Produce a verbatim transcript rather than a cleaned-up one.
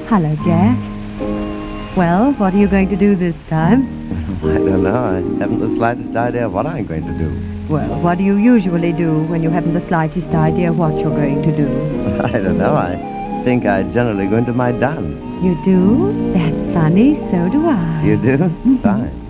Hello, Jack. Well, what are you going to do this time? I don't know. I haven't the slightest idea what I'm going to do. Well, what do you usually do when you haven't the slightest idea what you're going to do? I don't know. I think I generally go into my dance. You do? That's funny. So do I. You do? Fine.